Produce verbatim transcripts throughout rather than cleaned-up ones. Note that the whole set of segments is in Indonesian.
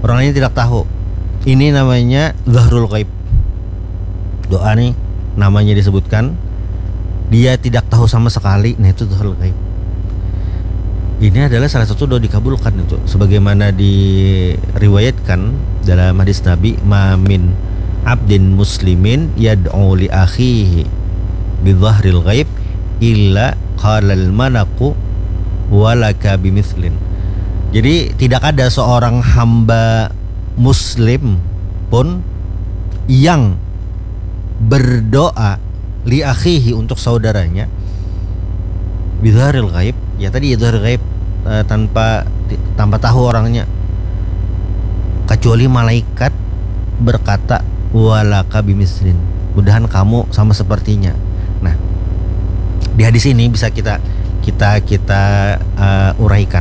orang lain tidak tahu. Ini namanya zahrul ghaib. Doa nih namanya disebutkan, dia tidak tahu sama sekali. Nah itu zahrul ghaib. Ini adalah salah satu doa dikabulkan itu, sebagaimana diriwayatkan dalam hadis Nabi, ma min abdin muslimin yad'u li akhihi bi dhahril ghaib illa qala al malaku walaka bimithlin. Jadi tidak ada seorang hamba muslim pun yang berdoa li akhihi untuk saudaranya bidharil ghaib, ya tadi idhar ghaib, e, tanpa tanpa tahu orangnya, kecuali malaikat berkata walaka bimislin, mudahan kamu sama sepertinya. Nah, di hadis ini bisa kita kita kita uh, uraikan.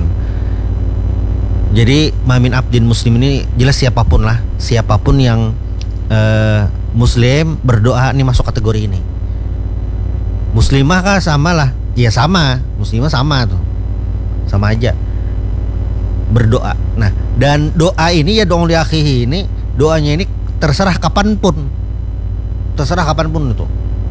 Jadi mamin abdin muslim ini jelas siapapun lah, siapapun yang uh, muslim berdoa ini masuk kategori ini. Muslimah kah sama lah? Iya sama, muslimah sama tuh, sama aja berdoa. Nah, dan doa ini ya dong li akhihi ini, doanya ini terserah kapanpun, terserah kapanpun itu.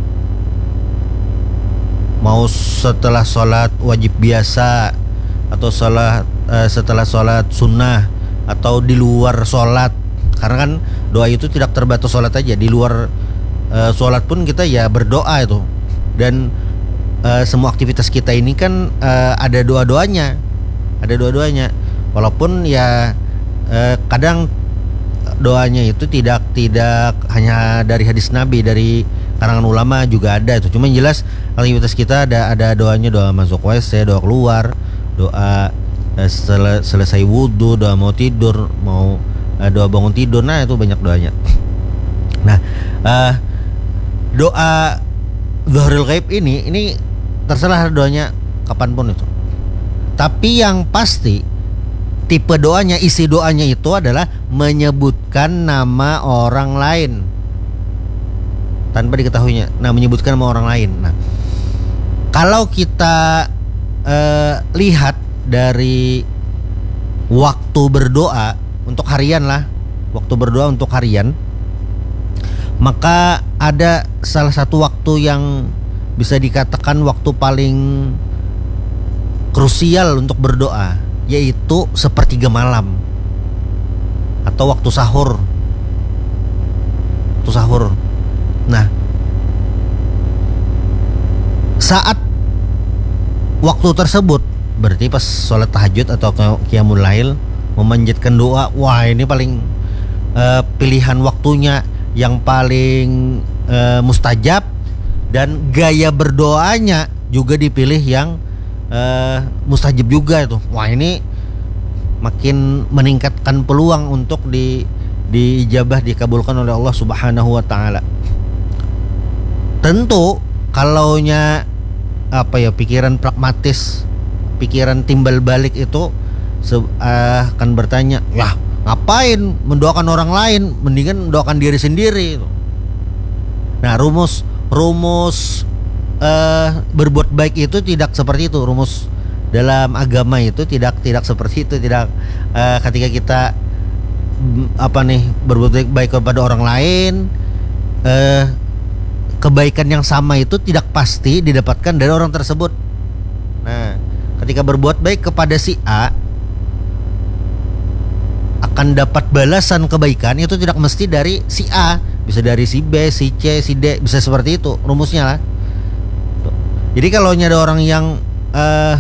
Mau setelah sholat wajib biasa, atau sholat uh, setelah sholat sunnah, atau di luar sholat. Karena kan doa itu tidak terbatas sholat aja, di luar uh, sholat pun kita ya berdoa itu. Dan uh, semua aktivitas kita ini kan uh, ada doa-doanya, ada doa-doanya. Walaupun ya uh, kadang doanya itu tidak tidak hanya dari hadis Nabi, dari karangan ulama juga ada itu. Cuma yang jelas aktivitas kita ada ada doanya, doa masuk W C, doa keluar, doa eh, sel- selesai wudhu, doa mau tidur, mau eh, doa bangun tidur. Nah itu banyak doanya. Nah eh, doa zahrul ghaib ini ini terserah doanya kapanpun itu. Tapi yang pasti tipe doanya, isi doanya itu adalah menyebutkan nama orang lain tanpa diketahuinya. Nah, menyebutkan nama orang lain. Nah, kalau kita eh, lihat dari waktu berdoa untuk harian lah, waktu berdoa untuk harian, maka ada salah satu waktu yang bisa dikatakan waktu paling krusial untuk berdoa, yaitu sepertiga malam atau waktu sahur. Waktu sahur. Nah, saat waktu tersebut berarti pas sholat tahajud atau qiyamul lail, memanjatkan doa, wah ini paling uh, pilihan waktunya yang paling uh, mustajab, dan gaya berdoanya juga dipilih yang uh, mustajab juga itu. Wah ini makin meningkatkan peluang untuk di diijabah, dikabulkan oleh Allah Subhanahu wa taala. Tentu kalaunya apa ya, pikiran pragmatis, pikiran timbal balik itu se- uh, akan bertanya, ya ngapain mendoakan orang lain, mendingan mendoakan diri sendiri. Nah rumus rumus uh, berbuat baik itu tidak seperti itu. Rumus dalam agama itu tidak tidak seperti itu. Tidak uh, ketika kita apa nih berbuat baik, baik kepada orang lain, uh, kebaikan yang sama itu tidak pasti didapatkan dari orang tersebut. Nah, ketika berbuat baik kepada si A, akan dapat balasan kebaikan itu tidak mesti dari si A, bisa dari si B, si C, si D, bisa seperti itu rumusnya lah. Jadi kalau ada orang yang uh,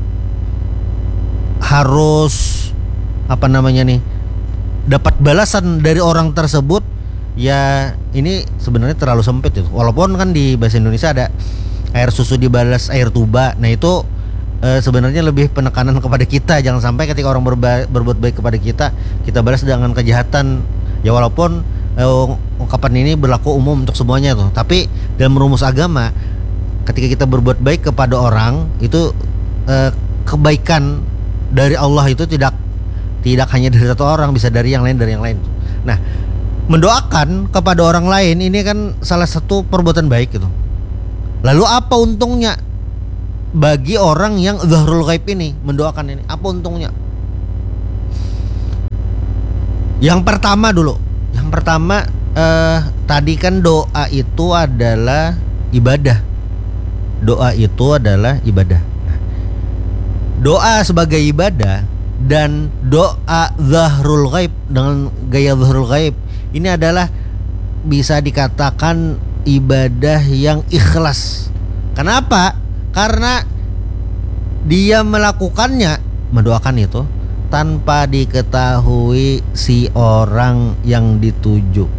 harus apa namanya nih, dapat balasan dari orang tersebut, ya ini sebenarnya terlalu sempit itu. Walaupun kan di bahasa Indonesia ada air susu dibalas air tuba. Nah itu e, sebenarnya lebih penekanan kepada kita, jangan sampai ketika orang berba- berbuat baik kepada kita, kita balas dengan kejahatan. Ya walaupun e, ungkapan ini berlaku umum untuk semuanya tuh, tapi dalam rumus agama, ketika kita berbuat baik kepada orang itu, e, kebaikan dari Allah itu tidak tidak hanya dari satu orang, bisa dari yang lain, dari yang lain. Nah, mendoakan kepada orang lain ini kan salah satu perbuatan baik gitu. Lalu apa untungnya bagi orang yang zahrul ghaib ini mendoakan ini? Apa untungnya? Yang pertama dulu. Yang pertama eh, tadi kan doa itu adalah ibadah. Doa itu adalah ibadah. Doa sebagai ibadah dan doa zahrul ghaib dengan gaya zahrul ghaib ini adalah bisa dikatakan ibadah yang ikhlas. Kenapa? Karena dia melakukannya, mendoakan itu tanpa diketahui si orang yang dituju.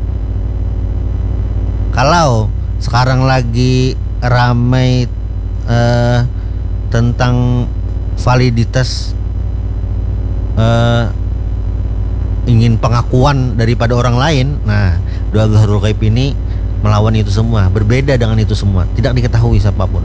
Kalau sekarang lagi ramai eh, tentang validitas eh, ingin pengakuan daripada orang lain, nah doa zahrul ghaib ini melawan itu semua, berbeda dengan itu semua, tidak diketahui siapapun.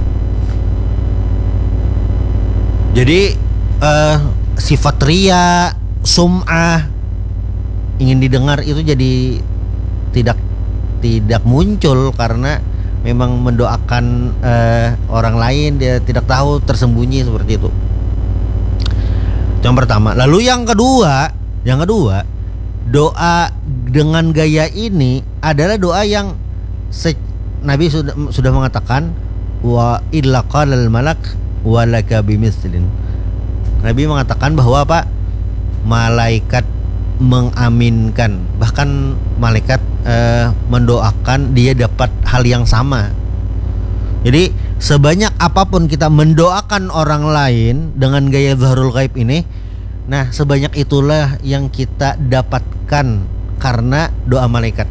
Jadi eh, sifat ria, sum'ah, ingin didengar itu jadi tidak tidak muncul karena memang mendoakan eh, orang lain, dia tidak tahu tersembunyi seperti itu. Yang pertama. Lalu yang kedua, yang kedua, doa dengan gaya ini adalah doa yang se- Nabi sudah sudah mengatakan wa illa qalal malak walaka bimithlin. Nabi mengatakan bahwa apa? Malaikat mengaminkan, bahkan malaikat eh, mendoakan dia dapat hal yang sama. Jadi sebanyak apapun kita mendoakan orang lain dengan gaya zahrul ghaib ini, nah sebanyak itulah yang kita dapatkan karena doa malaikat.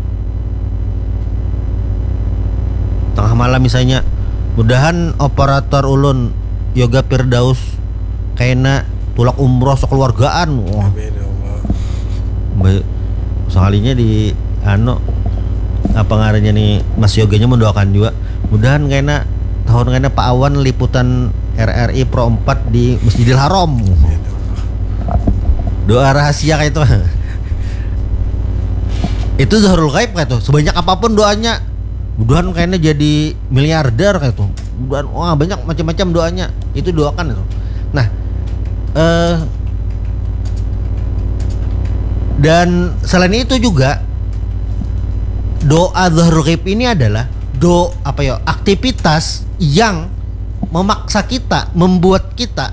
Tengah malam misalnya, mudahan operator ulun yoga Firdaus kayaknya tulak umroh sekeluargaan. Wah. Amin. Sekalinya di ano apa ngarannya nih Mas Yoganya mendoakan juga. Mudahan kayaknya tahun kayaknya Pak Awan liputan R R I Pro empat di Masjidil Haram. Doa rahasia kayak itu. Itu zahrul ghaib kayak itu. Sebanyak apapun doanya, mudahan kayaknya jadi miliarder kayak itu. Mudahan wah banyak macam-macam doanya. Itu doakan itu. Nah, Uh, dan selain itu juga doa zahrul ghaib ini adalah do apa ya aktivitas yang memaksa kita, membuat kita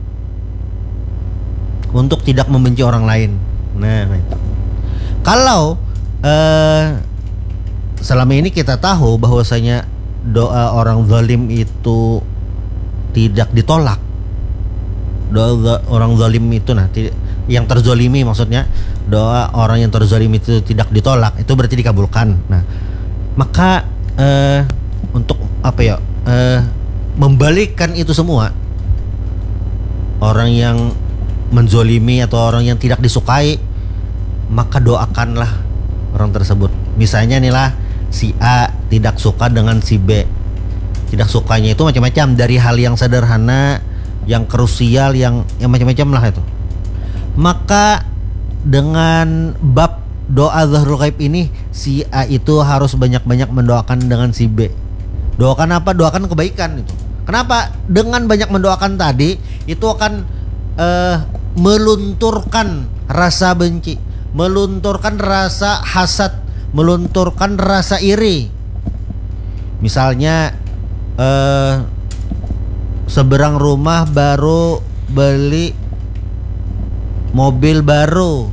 untuk tidak membenci orang lain. Nah, kalau uh, selama ini kita tahu bahwasanya doa orang zalim itu tidak ditolak. Doa orang zalim itu nah yang terzolimi maksudnya doa orang yang terzolimi itu tidak ditolak, itu berarti dikabulkan. Nah maka eh, untuk apa ya eh, membalikkan itu semua, orang yang menzolimi atau orang yang tidak disukai, maka doakanlah orang tersebut. Misalnya nih lah, si A tidak suka dengan si B. Tidak sukanya itu macam-macam, dari hal yang sederhana, yang krusial, yang yang macam-macam lah itu. Maka dengan bab doa zahrul ghaib ini, si A itu harus banyak-banyak mendoakan dengan si B. Doakan apa? Doakan kebaikan itu. Kenapa? Dengan banyak mendoakan tadi itu akan uh, melunturkan rasa benci, melunturkan rasa hasad, melunturkan rasa iri. Misalnya uh, seberang rumah baru beli mobil baru,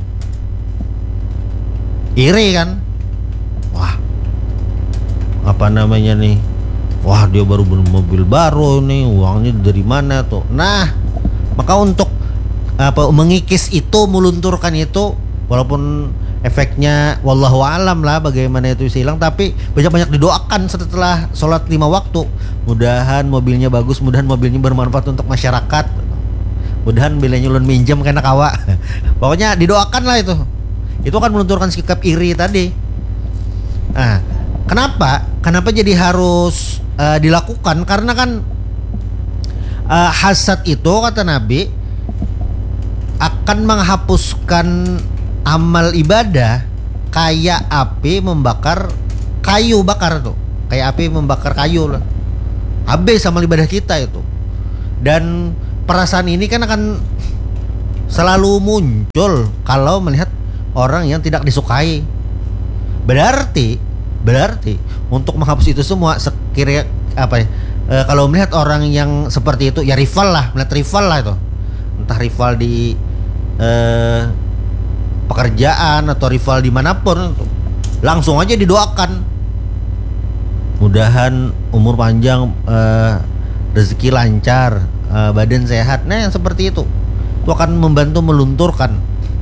iri kan? Wah, apa namanya nih? Wah, dia baru beli mobil baru nih, uangnya dari mana tuh? Nah, maka untuk apa mengikis itu, melunturkan itu, walaupun efeknya wallahu alam lah bagaimana itu bisa hilang, tapi banyak-banyak didoakan setelah sholat lima waktu. Mudahan mobilnya bagus, mudahan mobilnya bermanfaat untuk masyarakat, mudahan bilanya ulun minjem kena kawa. Pokoknya didoakan lah itu. Itu akan melunturkan sikap iri tadi. Nah, kenapa? Kenapa jadi harus uh, dilakukan? Karena kan uh, hasad itu kata Nabi akan menghapuskan amal ibadah kayak api membakar kayu bakar tuh, kayak api membakar kayu lah. Habis amal ibadah kita itu. Dan perasaan ini kan akan selalu muncul kalau melihat orang yang tidak disukai. Berarti berarti untuk menghapus itu semua sekiranya apa ya? E, kalau melihat orang yang seperti itu ya rival lah, melihat rival lah itu. Entah rival di e, pekerjaan atau rival dimanapun, langsung aja didoakan. Mudahan umur panjang, e, rezeki lancar, e, badan sehat. Nah yang seperti itu itu akan membantu melunturkan.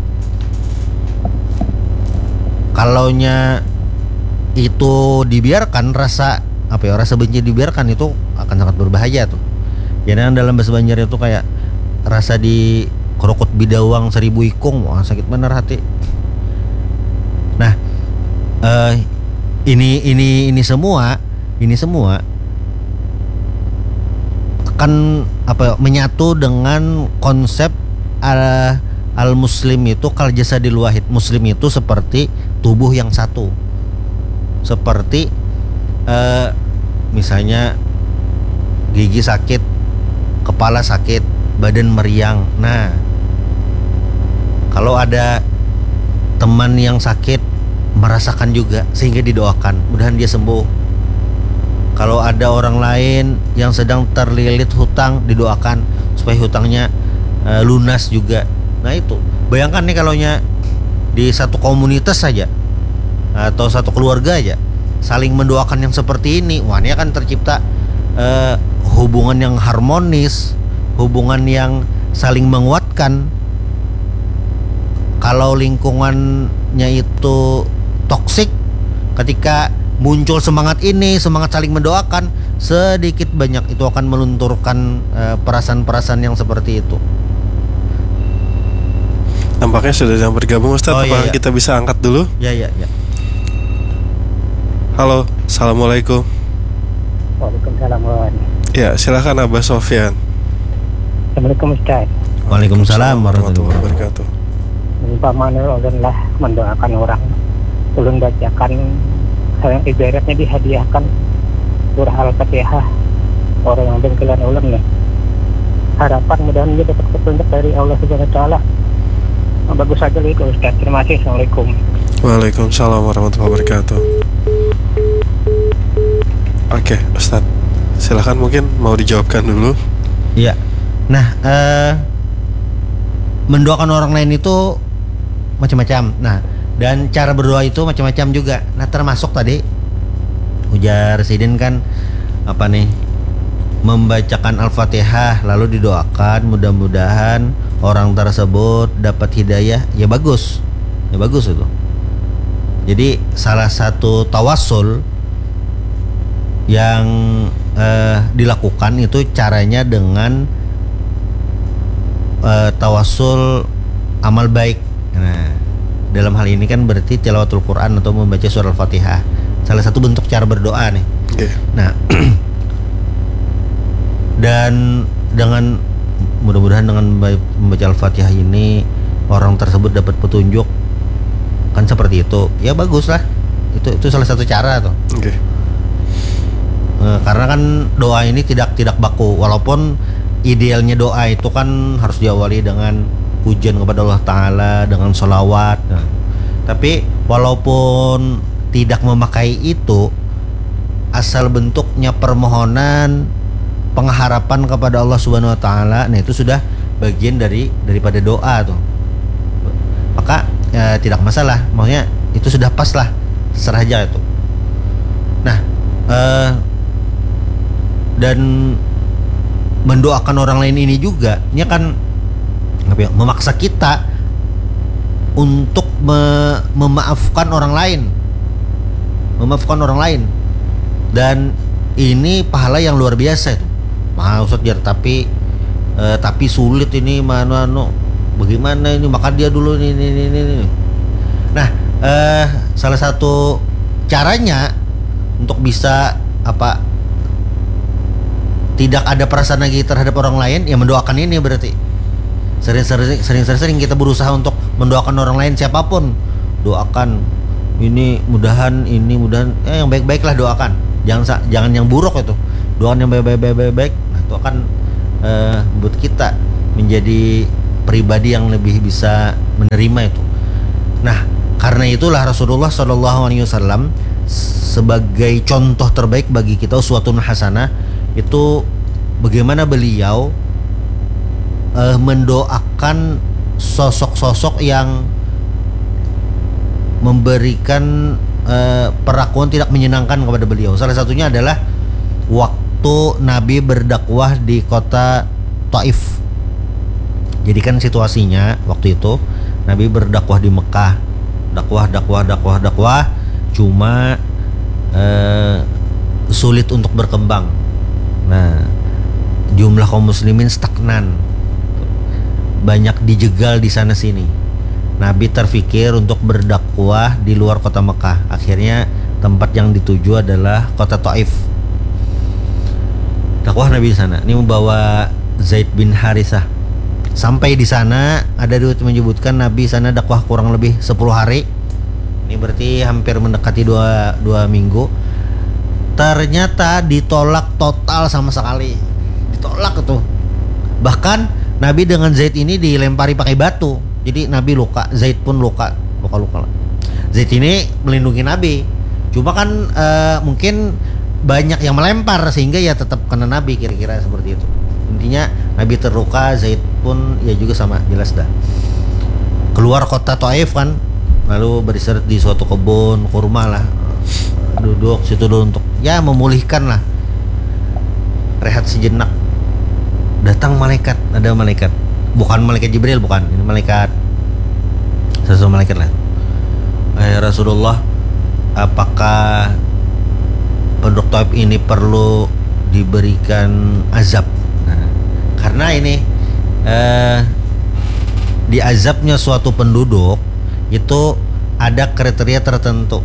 Kalaunya itu dibiarkan, rasa apa ya, rasa benci dibiarkan, itu akan sangat berbahaya tuh. Jadi dalam bahasa Banjar itu kayak rasa di kerokot bidawang seribu ikung, wah sakit bener hati. Nah, uh, ini ini ini semua ini semua akan apa menyatu dengan konsep uh, al muslim itu kal jasadil wahid. Muslim itu seperti tubuh yang satu. Seperti uh, misalnya gigi sakit, kepala sakit, badan meriang. Nah, kalau ada teman yang sakit merasakan juga sehingga didoakan, mudahan dia sembuh. Kalau ada orang lain yang sedang terlilit hutang, didoakan supaya hutangnya uh, lunas juga. Nah itu, bayangkan nih kalau nya di satu komunitas saja atau satu keluarga aja saling mendoakan yang seperti ini, wah ini akan tercipta uh, hubungan yang harmonis, hubungan yang saling menguatkan. Kalau lingkungannya itu toksik, ketika muncul semangat ini, semangat saling mendoakan, sedikit banyak itu akan melunturkan uh, perasaan-perasaan yang seperti itu. Nampaknya sudah yang bergabung Ustaz. Oh, apakah iya, iya. kita bisa angkat dulu? Ya ya ya. Halo, assalamualaikum. Waalaikumsalam. Ya, silakan Abah Sofyan. Assalamualaikum Ustaz. Waalaikumsalam warahmatullahi wabarakatuh. Umpamanya Allah mendoakan orang, ulun bacakan yang ibaratnya dihadiahkan surah Al-Fatihah orang yang bengkelan ulang nih. Harapan mudah-mudahan dia dapat petunjuk dari Allah Subhanahu wa taala. Bagus saja itu Ustaz. Terima kasih. Assalamualaikum. Waalaikumsalam warahmatullahi wabarakatuh. Oke, Ustaz. Silakan, mungkin mau dijawabkan dulu. Iya. Nah, eh, mendoakan orang lain itu macam-macam. Nah, dan cara berdoa itu macam-macam juga. Nah, termasuk tadi ujar Sidin kan apa nih? Membacakan Al-Fatihah lalu didoakan mudah-mudahan orang tersebut dapat hidayah. Ya bagus. Ya bagus itu. Jadi salah satu tawassul yang eh, dilakukan itu caranya dengan eh, tawassul amal baik. Nah, dalam hal ini kan berarti tilawatul Quran atau membaca surah Al-Fatihah. Salah satu bentuk cara berdoa nih. Okay. Nah, dan dengan mudah-mudahan dengan membaca Al-Fatihah ini orang tersebut dapat petunjuk, kan seperti itu. Ya bagus lah. Itu itu salah satu cara tuh. Oke. Okay. E, karena kan doa ini tidak tidak baku, walaupun idealnya doa itu kan harus diawali dengan pujian kepada Allah Ta'ala, dengan sholawat. Nah, tapi walaupun tidak memakai itu, asal bentuknya permohonan, pengharapan kepada Allah Subhanahu Wa Ta'ala, nah itu sudah bagian dari daripada doa tuh. Maka ya, tidak masalah, maksudnya itu sudah pas lah, serah aja itu. Nah, eh, dan mendoakan orang lain ini juga, ini kan apa ya, memaksa kita untuk me- memaafkan orang lain, memaafkan orang lain, dan ini pahala yang luar biasa itu. Maaf Ustaz Jar, tapi eh, tapi sulit ini mana no, bagaimana ini, maka dia dulu ini ini ini. ini. Nah, eh, salah satu caranya untuk bisa apa tidak ada perasaan lagi terhadap orang lain, ya mendoakan ini berarti. Sering-sering sering-sering kita berusaha untuk mendoakan orang lain siapapun. Doakan ini mudahan ini mudahan eh, yang baik-baiklah doakan. Jangan jangan yang buruk itu. Doakan yang baik-baik baik-baik. Nah, itu akan uh, buat kita menjadi pribadi yang lebih bisa menerima itu. Nah, karena itulah Rasulullah Shallallahu Alaihi Wasallam sebagai contoh terbaik bagi kita, uswatun hasanah, itu bagaimana beliau uh, mendoakan sosok-sosok yang memberikan uh, perlakuan tidak menyenangkan kepada beliau. Salah satunya adalah waktu Nabi berdakwah di kota Taif. Jadi kan situasinya waktu itu Nabi berdakwah di Mekah, dakwah, dakwah, dakwah, dakwah, cuma uh, sulit untuk berkembang. Nah, jumlah kaum muslimin stagnan, banyak dijegal di sana sini. Nabi terfikir untuk berdakwah di luar kota Mekah. Akhirnya tempat yang dituju adalah kota Taif. Dakwah Nabi di sana. Ini membawa Zaid bin Harithah. Sampai di sana ada riwayat menyebutkan Nabi sana dakwah kurang lebih sepuluh hari. Ini berarti hampir mendekati dua, dua minggu. Ternyata ditolak total sama sekali. Ditolak itu. Bahkan Nabi dengan Zaid ini dilempari pakai batu. Jadi Nabi luka, Zaid pun luka, luka-luka. Zaid ini melindungi Nabi. Cuma kan uh, mungkin banyak yang melempar sehingga ya tetap kena Nabi, kira-kira seperti itu. Intinya Nabi terluka, Zaid pun ya juga sama, jelas dah. Keluar kota Taif kan, lalu beristirahat di suatu kebun kurma lah. Duduk situ dulu untuk ya memulihkan lah, rehat sejenak. Datang malaikat, ada malaikat, bukan malaikat Jibril, bukan, ini malaikat, sesuatu malaikat lah. Eh Rasulullah, apakah penduduk Taif ini perlu diberikan azab? Nah, karena ini eh, di azabnya suatu penduduk itu ada kriteria tertentu.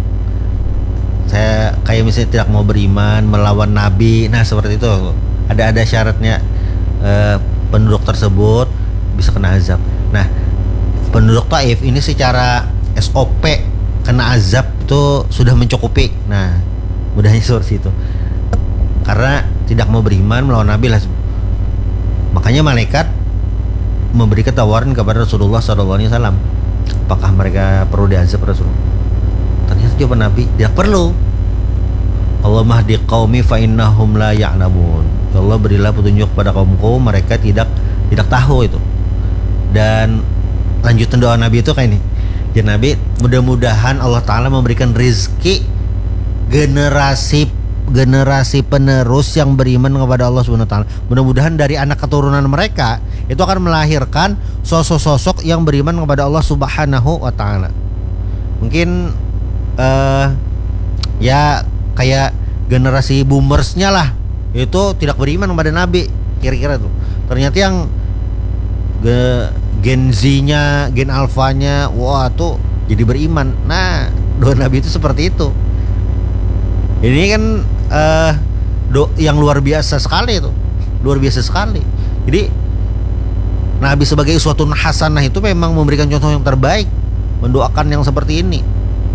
Saya kayak misalnya tidak mau beriman, melawan Nabi, nah seperti itu. Ada ada syaratnya. Uh, penduduk tersebut bisa kena azab. Nah, penduduk Taif ini secara S O P kena azab itu sudah mencukupi. Nah, mudahnya seperti itu. Karena tidak mau beriman, melawan Nabi lah. Makanya malaikat memberikan tawaran kepada Rasulullah shallallahu alaihi wasallam, apakah mereka perlu diazab Rasulullah? Ternyata jawaban Nabi, tidak perlu. Allah mahdi qaumi fa innahum la ya'lamun. Ya Allah, berilah petunjuk pada kaumku, mereka tidak tidak tahu itu. Dan lanjutan doa Nabi itu kayak ini. Ya Nabi, mudah-mudahan Allah Ta'ala memberikan rezeki generasi generasi penerus yang beriman kepada Allah Subhanahu Wa Ta'ala. Mudah-mudahan dari anak keturunan mereka itu akan melahirkan sosok-sosok yang beriman kepada Allah Subhanahu Wa Ta'ala. Mungkin uh, ya kayak generasi boomersnya lah, itu tidak beriman kepada Nabi, kira-kira tuh. Ternyata yang ge, Gen Z-nya, Gen Alpha-nya, wah tuh jadi beriman. Nah, doa Nabi itu seperti itu. Ini kan uh, do yang luar biasa sekali itu, luar biasa sekali. Jadi Nabi sebagai uswatun hasanah itu memang memberikan contoh yang terbaik, mendoakan yang seperti ini.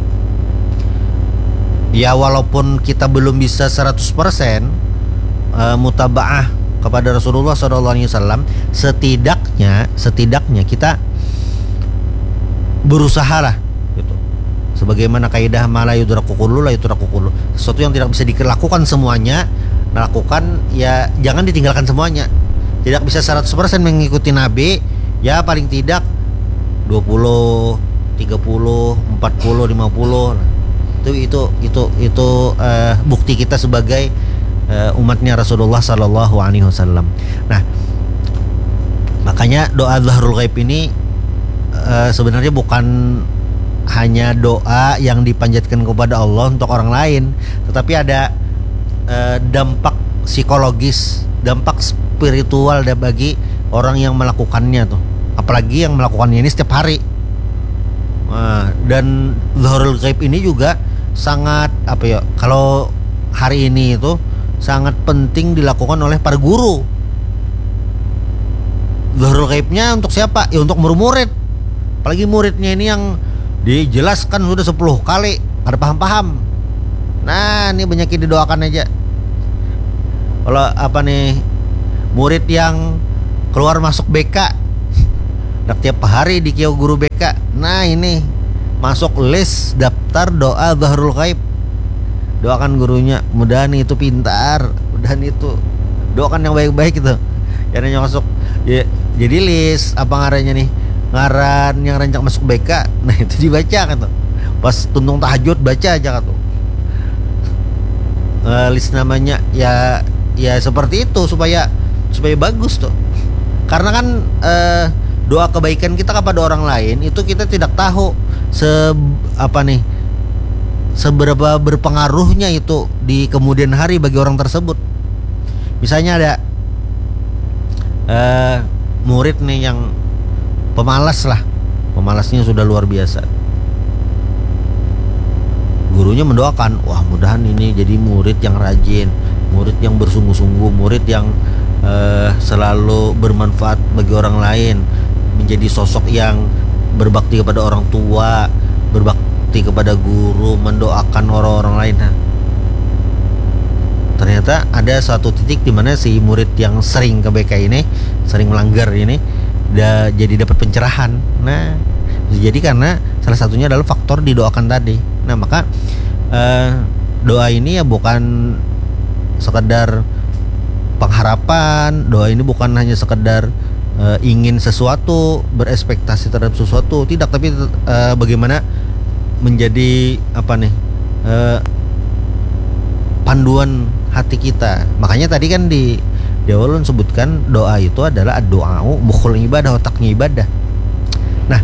Ya walaupun kita belum bisa seratus persen Uh, mutabaah kepada Rasulullah shallallahu alaihi wasallam, setidaknya setidaknya kita berusaha lah gitu. Sebagaimana kaidah mala yudraku kullu la yudraku kullu, sesuatu yang tidak bisa dilakukan semuanya, lakukan ya, jangan ditinggalkan semuanya. Tidak bisa seratus persen mengikuti Nabi, ya paling tidak dua puluh, tiga puluh, empat puluh, lima puluh. Itu itu itu itu uh, bukti kita sebagai Uh, umatnya Rasulullah Sallallahu Alaihi Wasallam. Nah, makanya doa Dhahrul Ghaib ini uh, sebenarnya bukan hanya doa yang dipanjatkan kepada Allah untuk orang lain, tetapi ada uh, dampak psikologis, dampak spiritual bagi orang yang melakukannya tuh. Apalagi yang melakukannya ini setiap hari. Uh, dan Dhahrul Ghaib ini juga sangat apa ya? Kalau hari ini itu sangat penting dilakukan oleh para guru. Dhahrul Ghaibnya untuk siapa? Ya untuk murid-murid. Apalagi muridnya ini yang dijelaskan sudah sepuluh kali, ada paham-paham. Nah, ini banyakin didoakan aja. Kalau apa nih, murid yang keluar masuk B K, Nah, tiap hari di Kiau Guru B K. Nah, ini masuk list daftar doa Dhahrul Ghaib. Doakan gurunya, mudahan itu pintar, mudahan itu doakan yang baik-baik itu. Yang masuk ya, jadi list apa ngarannya nih? Ngaran yang rancang masuk B K. Nah, itu dibaca kan tuh. Pas tuntung tahajud baca aja kan tuh. Uh, list namanya ya ya seperti itu supaya supaya bagus tuh. Karena kan uh, doa kebaikan kita kepada orang lain itu kita tidak tahu se apa nih seberapa berpengaruhnya itu di kemudian hari bagi orang tersebut. Misalnya ada uh, murid nih yang pemalas lah, pemalasnya sudah luar biasa. Gurunya mendoakan, wah mudahan ini jadi murid yang rajin, murid yang bersungguh-sungguh, murid yang uh, selalu bermanfaat bagi orang lain, menjadi sosok yang berbakti kepada orang tua, berbakti kepada guru, mendoakan orang-orang lain. Nah, ternyata ada suatu titik di mana si murid yang sering ke B K ini, sering melanggar ini, da, jadi dapat pencerahan. Nah, jadi karena salah satunya adalah faktor didoakan tadi. Nah, maka eh, doa ini ya bukan sekedar pengharapan, doa ini bukan hanya sekedar Uh, ingin sesuatu, berespektasi terhadap sesuatu, tidak, tapi uh, bagaimana menjadi apa nih uh, panduan hati kita. Makanya tadi kan di di awal sebutkan doa itu adalah doa mukhul ibadah, otaknya ibadah. Nah,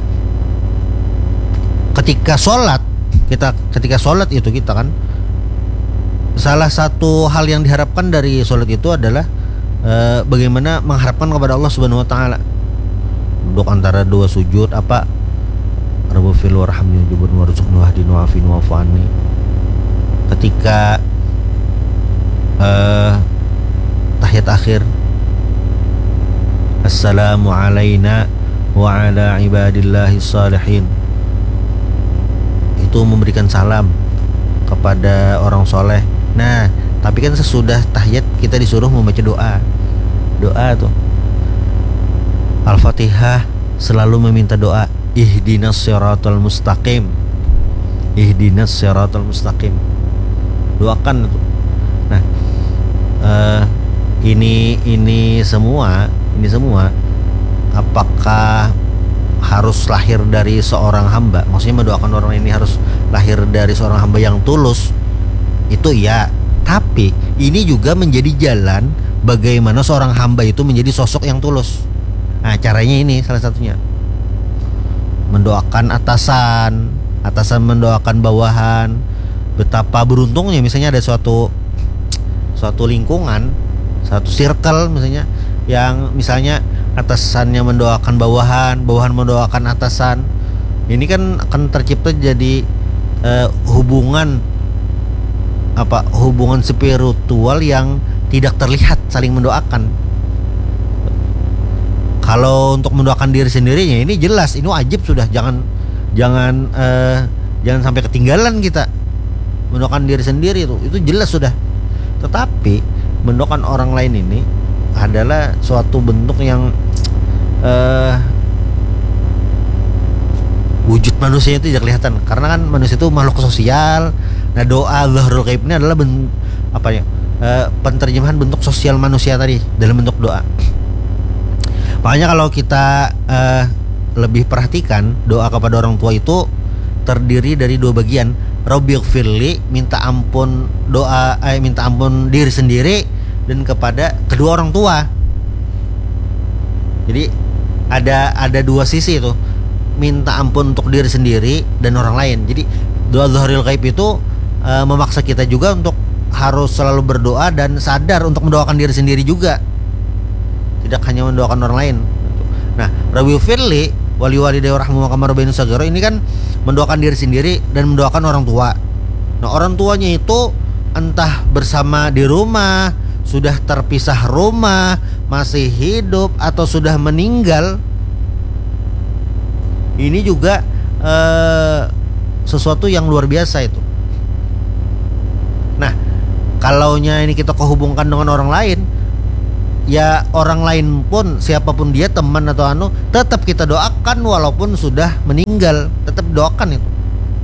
ketika sholat kita ketika sholat itu kita kan salah satu hal yang diharapkan dari sholat itu adalah Uh, bagaimana mengharapkan kepada Allah Subhanahu wa taala. Duduk antara dua sujud apa? Rabbufil warhamni jubur warzuqni wahdini wa'afini wa'fani. Ketika uh, tahiyat akhir, assalamu alaina wa ala ibadillahi salihin. Itu memberikan salam kepada orang soleh. Nah, tapi kan sesudah tahiyat kita disuruh membaca doa. Doa tuh Al-Fatihah selalu meminta doa, ihdinas siratal mustaqim, ihdinas siratal mustaqim. Doakan tuh. Nah, uh, ini ini semua, ini semua apakah harus lahir dari seorang hamba? Maksudnya mendoakan orang ini harus lahir dari seorang hamba yang tulus. Itu iya. Tapi ini juga menjadi jalan bagaimana seorang hamba itu menjadi sosok yang tulus. Nah, caranya ini salah satunya mendoakan atasan, atasan mendoakan bawahan. Betapa beruntungnya misalnya ada suatu suatu lingkungan, satu circle misalnya, yang misalnya atasannya mendoakan bawahan, bawahan mendoakan atasan. Ini kan akan tercipta jadi uh, hubungan apa hubungan spiritual yang tidak terlihat, saling mendoakan. Kalau untuk mendoakan diri sendirinya ini jelas, ini wajib sudah, jangan jangan eh, jangan sampai ketinggalan kita mendoakan diri sendiri itu itu jelas sudah. Tetapi mendoakan orang lain ini adalah suatu bentuk yang eh, wujud manusia itu tidak kelihatan, karena kan manusia itu makhluk sosial. Nah, doa Dhahrul Ghaib ini adalah ben, apa ya e, penterjemahan bentuk sosial manusia tadi dalam bentuk doa. Makanya kalau kita e, lebih perhatikan, doa kepada orang tua itu terdiri dari dua bagian. Rabbighfirli, minta ampun doa eh, minta ampun diri sendiri dan kepada kedua orang tua. Jadi ada ada dua sisi itu, minta ampun untuk diri sendiri dan orang lain. Jadi doa Dhahrul Ghaib itu e, memaksa kita juga untuk harus selalu berdoa dan sadar untuk mendoakan diri sendiri juga, tidak hanya mendoakan orang lain. Nah, Rabbighfirli wali walidayya warhamhuma kama rabbayani shaghira ini kan mendoakan diri sendiri dan mendoakan orang tua. Nah, orang tuanya itu entah bersama di rumah, sudah terpisah rumah, masih hidup atau sudah meninggal. Ini juga eh, sesuatu yang luar biasa itu. Nah, kalaunya ini kita kehubungkan dengan orang lain, ya orang lain pun siapapun dia, teman atau anu, tetap kita doakan walaupun sudah meninggal, tetap doakan itu.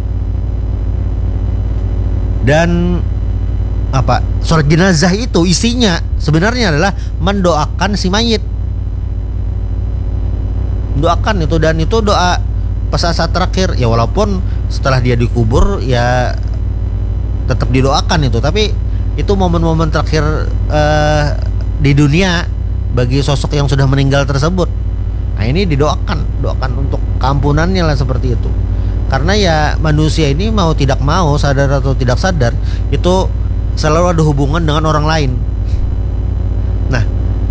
Dan apa, sholat jenazah itu isinya sebenarnya adalah mendoakan si mayit, doakan itu. Dan itu doa pas saat terakhir ya, walaupun setelah dia dikubur ya tetap didoakan itu, tapi itu momen-momen terakhir uh, di dunia bagi sosok yang sudah meninggal tersebut. Nah ini didoakan, doakan untuk keampunannya lah, seperti itu. Karena ya manusia ini mau tidak mau, sadar atau tidak sadar, itu selalu ada hubungan dengan orang lain. Nah,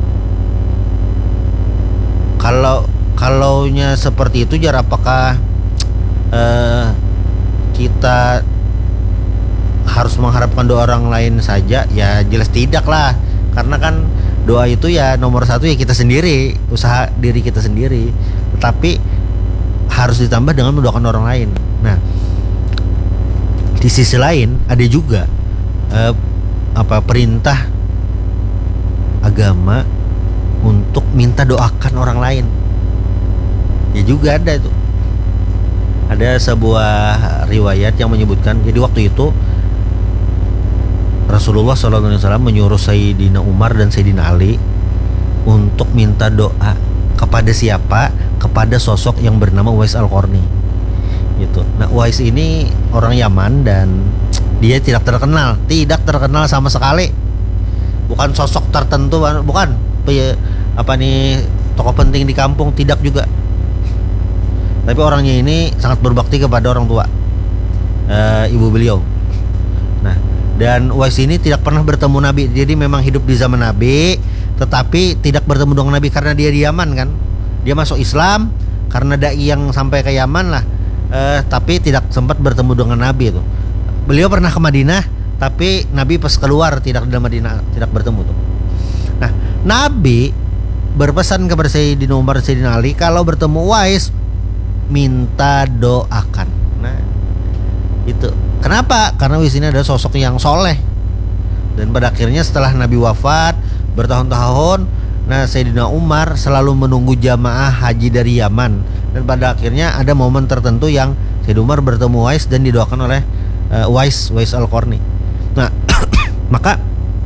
kalau kalaunya seperti itu, jar apakah uh, kita harus mengharapkan doa orang lain saja? Ya jelas tidak lah. Karena kan doa itu ya nomor satu ya kita sendiri, usaha diri kita sendiri. Tetapi harus ditambah dengan mendoakan orang lain. Nah, di sisi lain ada juga eh, apa perintah agama untuk minta doakan orang lain. Ya juga ada itu. Ada sebuah riwayat yang menyebutkan, jadi waktu itu Rasulullah shallallahu alaihi wasallam menyuruh Sayyidina Umar dan Sayyidina Ali untuk minta doa kepada siapa? Kepada sosok yang bernama Uwais Al-Qarni gitu. Nah, Uwais ini orang Yaman dan dia tidak terkenal, tidak terkenal sama sekali. Bukan sosok tertentu, bukan apa nih tokoh penting di kampung, tidak juga. Tapi orangnya ini sangat berbakti kepada orang tua, e, ibu beliau. Nah, dan Uwais ini tidak pernah bertemu Nabi. Jadi memang hidup di zaman Nabi, tetapi tidak bertemu dengan Nabi karena dia di Yaman kan. Dia masuk Islam karena dai yang sampai ke Yaman lah, eh, tapi tidak sempat bertemu dengan Nabi itu. Beliau pernah ke Madinah, tapi Nabi pas keluar tidak di Madinah, tidak bertemu tuh. Nah, Nabi berpesan kepada Sayyidina Umar dan Sayyidina Ali, kalau bertemu Uwais minta doakan. Nah, itu. Kenapa? Karena Uwais ini adalah sosok yang soleh. Dan pada akhirnya setelah Nabi wafat bertahun-tahun, nah Sayyidina Umar selalu menunggu jamaah haji dari Yaman. Dan pada akhirnya ada momen tertentu yang Sayyidina Umar bertemu Uwais dan didoakan oleh uh, Uwais, Uwais Al-Qarni. Nah, maka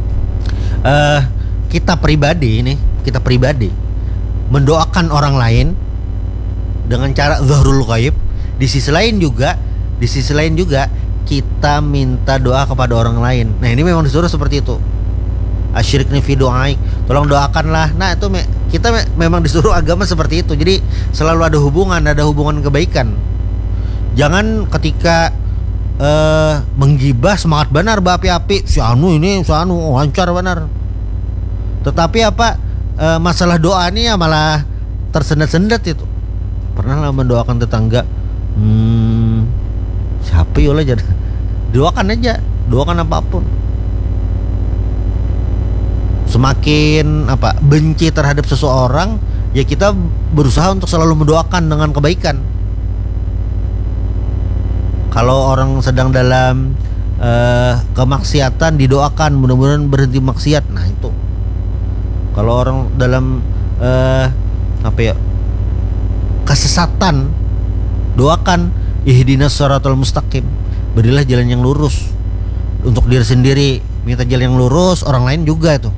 uh, kita pribadi ini, kita pribadi mendoakan orang lain dengan cara zahrul ghaib. Di sisi lain juga, di sisi lain juga kita minta doa kepada orang lain. Nah, ini memang disuruh seperti itu. Asyirikni fi doaik, tolong doakanlah. Nah itu me, kita me, memang disuruh agama seperti itu. Jadi selalu ada hubungan, ada hubungan kebaikan. Jangan ketika uh, menggibah semangat benar berapi-api, si anu ini, si anu oh, lancar benar. Tetapi apa uh, masalah doa ini ya malah tersendat-sendat itu. Pernah lah mendoakan tetangga, hmm, siapa yolah jadi doakan aja, doakan apapun. Semakin apa benci terhadap seseorang, ya kita berusaha untuk selalu mendoakan dengan kebaikan. Kalau orang sedang dalam uh, kemaksiatan, didoakan mudah-mudahan berhenti maksiat. Nah itu. Kalau orang dalam uh, apa ya kesesatan, doakan ihdinas shiratal mustaqim, berilah jalan yang lurus. Untuk diri sendiri minta jalan yang lurus, orang lain juga itu.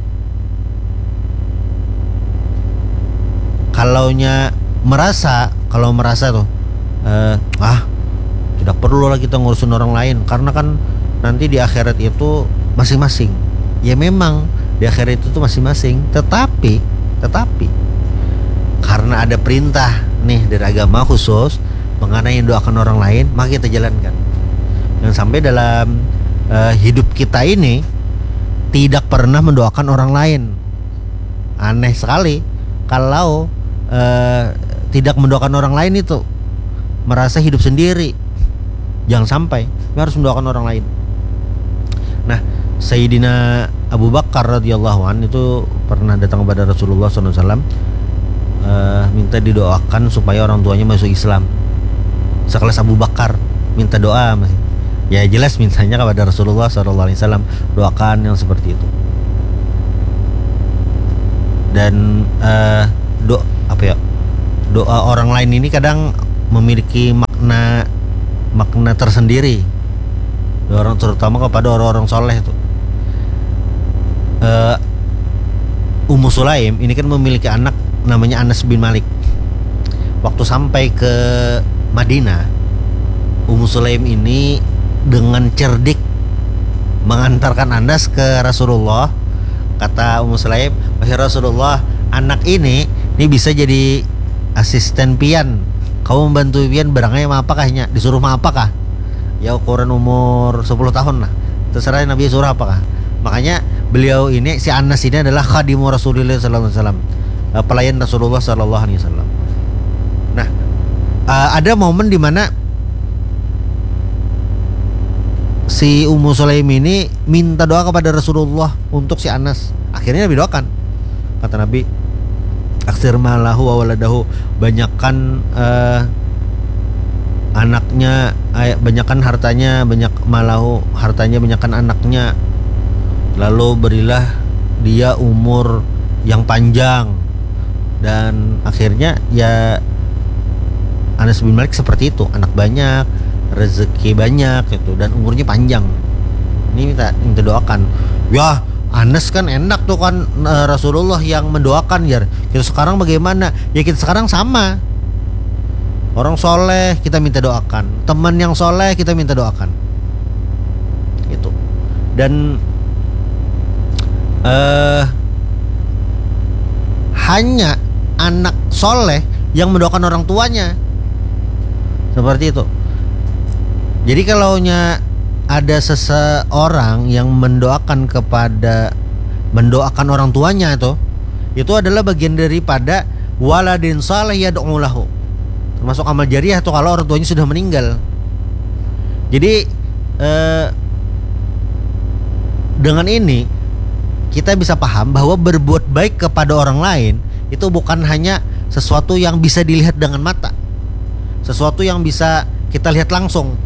Kalaunya merasa, kalau merasa tuh eh, ah tidak perlu lah kita ngurusin orang lain, karena kan nanti di akhirat itu masing-masing. Ya memang di akhirat itu tuh masing-masing, tetapi tetapi karena ada perintah nih dari agama khusus mengenai doakan orang lain, maka kita jalankan. Jangan sampai dalam eh, hidup kita ini tidak pernah mendoakan orang lain. Aneh sekali kalau Uh, tidak mendoakan orang lain itu, merasa hidup sendiri. Jangan sampai, harus mendoakan orang lain. Nah, Sayyidina Abu Bakar radhiyallahu an itu pernah datang kepada Rasulullah shallallahu alaihi wasallam, uh, minta didoakan supaya orang tuanya masuk Islam. Sekelas Abu Bakar minta doa masih. Ya jelas mintanya kepada Rasulullah shallallahu alaihi wasallam, doakan yang seperti itu. Dan uh, do apa ya doa orang lain ini kadang memiliki makna makna tersendiri, orang terutama kepada orang-orang soleh itu. Uh, Ummu Sulaim ini kan memiliki anak namanya Anas bin Malik. Waktu sampai ke Madinah, Ummu Sulaim ini dengan cerdik mengantarkan Anas ke Rasulullah. Kata Ummu Sulaim, "Wahai Rasulullah, anak ini ini bisa jadi asisten pian. Kamu membantu pian barangnya mah apakah nya? Disuruh mah apakah? Ya ukuran umur sepuluh tahun lah. Terserah Nabi suruh apakah." Makanya beliau ini, si Anas ini adalah khadimu Rasulullah sallallahu alaihi wasallam, pelayan Rasulullah sallallahu alaihi wasallam. Nah, uh, ada momen di mana si Ummu Sulaim ini minta doa kepada Rasulullah untuk si Anas. Akhirnya Nabi doakan. Kata Nabi, "Aksir malahu wa waladahu." Banyakkan uh, anaknya, uh, banyakkan hartanya, banyak malahu, hartanya banyakkan anaknya. Lalu berilah dia umur yang panjang. Dan akhirnya ya Anas bin Malik seperti itu, anak banyak, rezeki banyak gitu, dan umurnya panjang. Ini minta minta doakan. Ya Anas kan enak tuh kan, Rasulullah yang mendoakan ya. Kita sekarang bagaimana? Ya kita sekarang sama. Orang soleh kita minta doakan, teman yang soleh kita minta doakan. Itu. Dan uh, hanya anak soleh yang mendoakan orang tuanya. Seperti itu. Jadi kalau nya ada seseorang yang mendoakan kepada mendoakan orang tuanya itu, itu adalah bagian daripada waladin salih yad'u lahu. Termasuk amal jariah tuh kalau orang tuanya sudah meninggal. Jadi eh, dengan ini kita bisa paham bahwa berbuat baik kepada orang lain itu bukan hanya sesuatu yang bisa dilihat dengan mata, sesuatu yang bisa kita lihat langsung.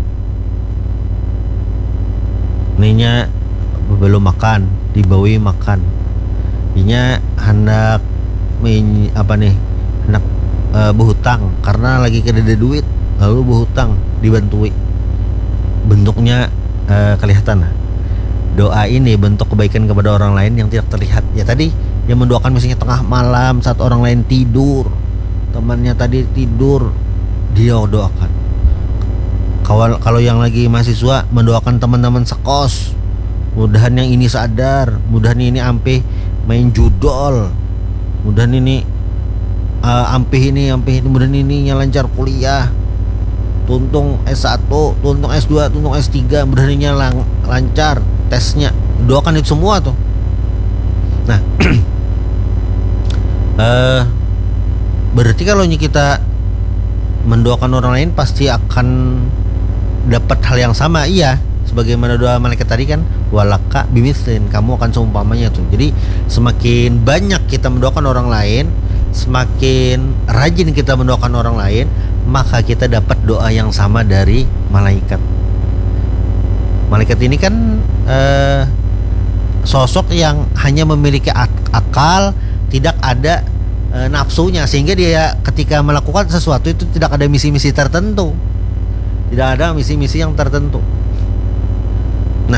Ninya belum makan, dibawi makan. Ninya hendak min, apa nih hendak e, berhutang karena lagi kedede duit, lalu berhutang dibantui. Bentuknya e, kelihatan. Doa ini bentuk kebaikan kepada orang lain yang tidak terlihat. Ya tadi dia mendoakan misalnya tengah malam saat orang lain tidur, temannya tadi tidur, dia doakan. Kalau kalau yang lagi mahasiswa mendoakan teman-teman sekos, mudahan yang ini sadar, mudahan ini ampih main judol, mudahan ini uh, ampih ini ampih ini, mudahan ini lancar kuliah, tuntung S satu, tuntung S dua, tuntung S tiga, mudahan ini lang- lancar tesnya. Doakan itu semua tuh. Nah, uh, berarti kalau kita mendoakan orang lain pasti akan dapat hal yang sama. Iya, sebagaimana doa malaikat tadi kan, walaka bimislin, kamu akan seumpamanya tuh. Jadi semakin banyak kita mendoakan orang lain, semakin rajin kita mendoakan orang lain, maka kita dapat doa yang sama dari malaikat. Malaikat ini kan eh, sosok yang hanya memiliki ak- akal, tidak ada e, nafsunya, sehingga dia ketika melakukan sesuatu itu tidak ada misi-misi tertentu, tidak ada misi-misi yang tertentu. Nah,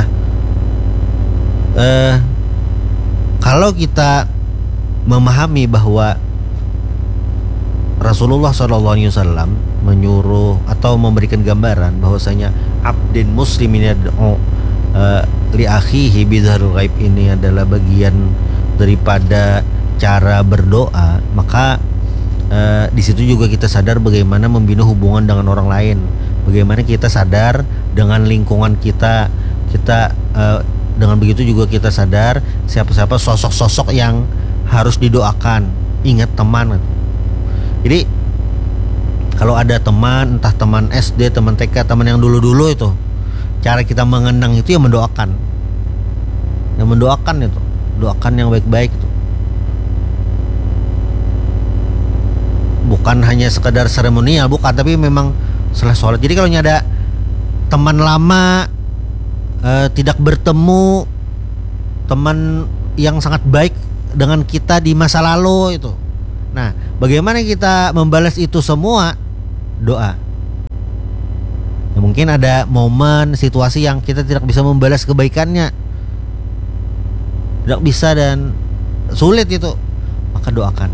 eh, kalau kita memahami bahwa Rasulullah shallallahu alaihi wasallam menyuruh atau memberikan gambaran bahwasanya abdin muslimin yad'u uh, li akhihi bidzharil ghaib, ini adalah bagian daripada cara berdoa, maka uh, di situ juga kita sadar bagaimana membina hubungan dengan orang lain, bagaimana kita sadar dengan lingkungan kita, kita uh, dengan begitu juga kita sadar siapa-siapa sosok-sosok yang harus didoakan. Ingat teman. Jadi kalau ada teman, entah teman S D, teman T K, teman yang dulu-dulu itu, cara kita mengenang itu ya mendoakan. Yang mendoakan itu, doakan yang baik-baik itu. Bukan hanya sekedar seremonial, bukan, tapi memang setelah sholat. Jadi kalau ada teman lama e, tidak bertemu, teman yang sangat baik dengan kita di masa lalu itu. Nah, bagaimana kita membalas itu semua? Doa. Ya, mungkin ada momen, situasi yang kita tidak bisa membalas kebaikannya, tidak bisa dan sulit itu, maka doakan.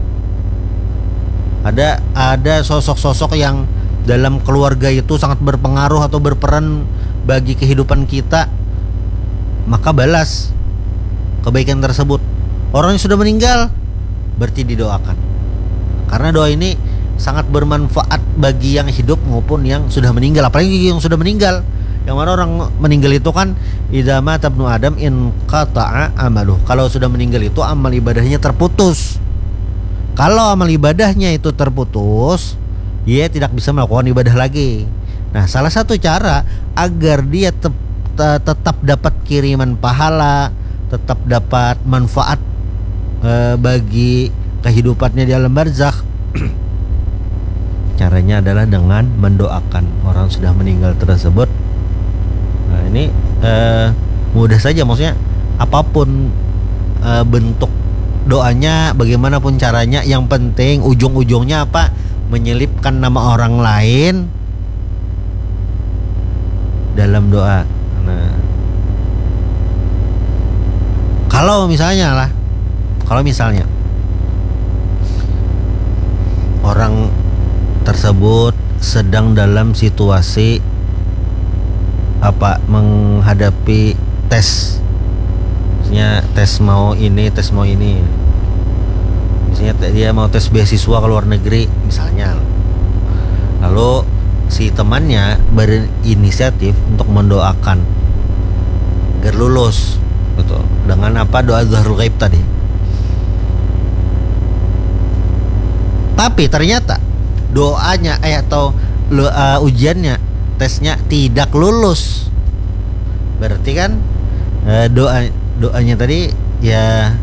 Ada ada sosok-sosok yang dalam keluarga itu sangat berpengaruh atau berperan bagi kehidupan kita, maka balas kebaikan tersebut. Orang yang sudah meninggal berarti didoakan, karena doa ini sangat bermanfaat bagi yang hidup maupun yang sudah meninggal. Apalagi yang sudah meninggal, yang mana orang meninggal itu kan idza mata ibnu adam in qata'a amaluh. Kalau sudah meninggal itu amal ibadahnya terputus. Kalau amal ibadahnya itu terputus, dia tidak bisa melakukan ibadah lagi. Nah, salah satu cara agar dia te- te- tetap dapat kiriman pahala, tetap dapat manfaat e, bagi kehidupannya di alam barzakh, caranya adalah dengan mendoakan orang sudah meninggal tersebut. Nah, ini e, mudah saja, maksudnya apapun e, bentuk doanya, bagaimanapun caranya, yang penting ujung-ujungnya apa? Menyelipkan nama orang lain dalam doa. Nah, kalau misalnya lah, kalau misalnya orang tersebut sedang dalam situasi apa, menghadapi tes, misalnya tes mau ini, tes mau ini, misalnya dia mau tes beasiswa ke luar negeri misalnya, lalu si temannya berinisiatif untuk mendoakan agar lulus, betul, dengan apa, doa zahrul ghaib tadi. Tapi ternyata doanya eh atau uh, ujiannya, tesnya tidak lulus, berarti kan uh, doa doanya tadi ya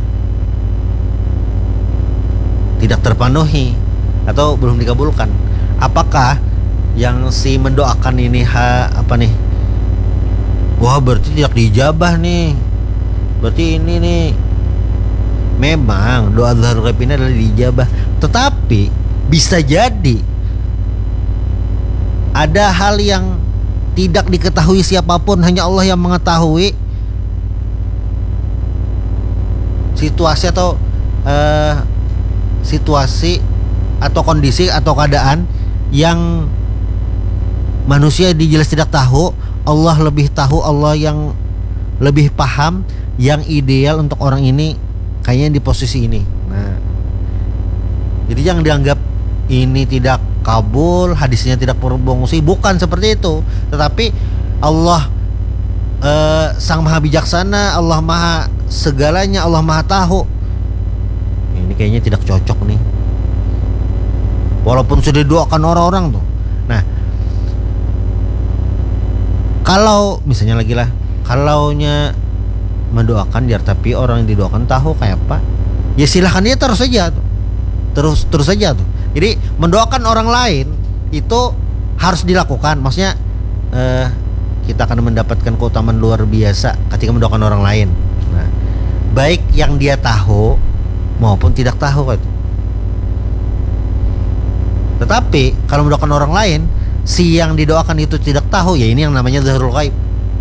tidak terpenuhi atau belum dikabulkan. Apakah yang si mendoakan ini ha, apa nih? Wah, berarti tidak dijabah nih. Berarti ini nih, memang doa zahrul ghaib ini adalah dijabah, tetapi bisa jadi ada hal yang tidak diketahui siapapun, hanya Allah yang mengetahui situasi atau uh, situasi atau kondisi atau keadaan yang manusia dijelas tidak tahu. Allah lebih tahu, Allah yang lebih paham yang ideal untuk orang ini kayaknya di posisi ini. Nah, jadi jangan dianggap ini tidak kabul, hadisnya tidak berfungsi, bukan seperti itu. Tetapi Allah eh, Sang Maha Bijaksana, Allah Maha segalanya, Allah Maha tahu. Ini kayaknya tidak cocok nih, walaupun sudah didoakan orang-orang tuh. Nah, kalau misalnya lagi lah, kalaunya mendoakan biar tapi orang yang didoakan tahu kayak apa, ya silahkan dia terus saja tuh. Terus terus saja tuh. Jadi mendoakan orang lain itu harus dilakukan. Maksudnya eh, kita akan mendapatkan keutamaan luar biasa ketika mendoakan orang lain. Nah, baik yang dia tahu maupun tidak tahu itu. Tetapi kalau mendoakan orang lain, si yang didoakan itu tidak tahu, ya ini yang namanya zahrul ghaib.